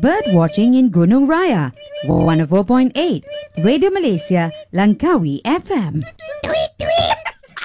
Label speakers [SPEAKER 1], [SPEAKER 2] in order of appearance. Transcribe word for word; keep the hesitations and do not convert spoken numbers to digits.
[SPEAKER 1] Bird watching in Gunung Raya, one oh four point eight, Radio Malaysia, Langkawi F M.
[SPEAKER 2] Tweet, tweet.